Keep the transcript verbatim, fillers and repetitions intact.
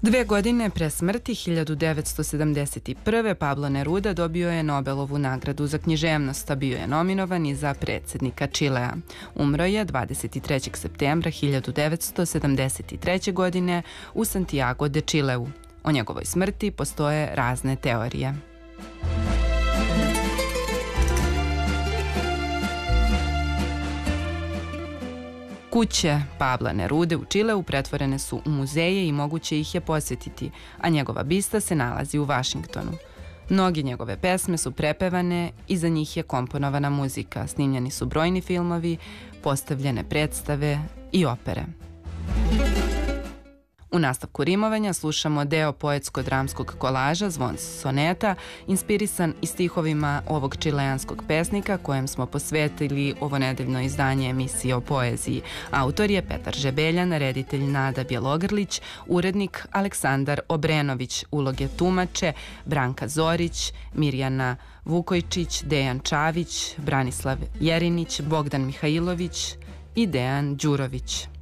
Dve godine pre smrti, hiljadu devetsto sedamdeset prve. Pablo Neruda dobio je Nobelovu nagradu za književnost, a bio je nominovan i za predsjednika Čilea. Umro je dvadeset trećeg septembra hiljadu devetsto sedamdeset treće. godine u Santiago de Čileu. O njegovoj smrti postoje razne teorije. Kuće Pabla Nerude u Čileu pretvorene su u muzeje i moguće ih je posjetiti, a njegova bista se nalazi u Vašingtonu. Mnoge njegove pesme su prepevane i za njih je komponovana muzika. Snimljeni su brojni filmovi, postavljene predstave i opere. U nastavku rimovanja slušamo deo poetsko-dramskog kolaža Zvon soneta, inspirisan i stihovima ovog čileanskog pesnika kojem smo posvetili ovonedeljno izdanje emisije o poeziji. Autor je Petar Žebeljan, reditelj Nada Bjelogrlić, urednik Aleksandar Obrenović, uloge tumače Branka Zorić, Mirjana Vukojčić, Dejan Čavić, Branislav Jerinić, Bogdan Mihajlović i Dejan Đurović.